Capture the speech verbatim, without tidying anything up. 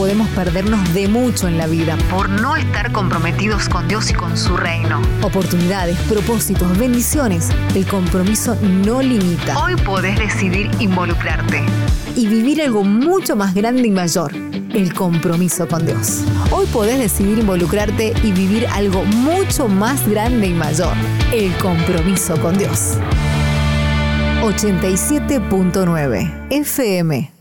podemos perdernos de mucho en la vida por no estar comprometidos con Dios y con su reino. Oportunidades, propósitos, bendiciones. El compromiso no limita. Hoy podés decidir involucrarte y vivir algo mucho más grande y mayor. El compromiso con Dios. Hoy podés decidir involucrarte y vivir algo mucho más grande y mayor. El compromiso con Dios. ochenta y siete punto nueve F M